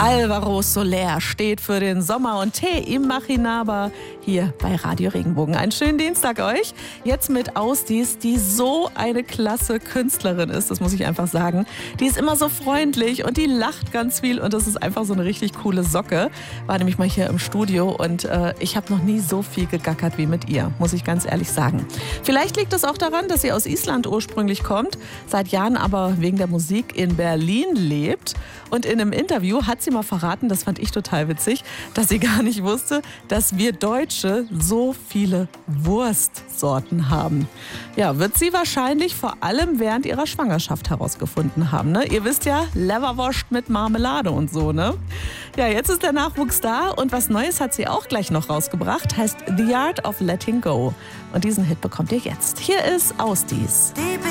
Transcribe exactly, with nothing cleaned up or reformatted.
Alvaro Soler steht für den Sommer und Tee Imaginaba hier bei Radio Regenbogen. Einen schönen Dienstag euch. Jetzt mit Ausdies, die so eine klasse Künstlerin ist, das muss ich einfach sagen. Die ist immer so freundlich und die lacht ganz viel und das ist einfach so eine richtig coole Socke. War nämlich mal hier im Studio und äh, ich habe noch nie so viel gegackert wie mit ihr, muss ich ganz ehrlich sagen. Vielleicht liegt es auch daran, dass sie aus Island ursprünglich kommt, seit Jahren aber wegen der Musik in Berlin lebt. Und in einem Interview hat sie mal verraten, das fand ich total witzig, dass sie gar nicht wusste, dass wir Deutsche so viele Wurstsorten haben. Ja, wird sie wahrscheinlich vor allem während ihrer Schwangerschaft herausgefunden haben. Ne? Ihr wisst ja, Leberwurst mit Marmelade und so, ne? Ja, jetzt ist der Nachwuchs da und was Neues hat sie auch gleich noch rausgebracht, heißt The Art of Letting Go. Und diesen Hit bekommt ihr jetzt. Hier ist Ausdies.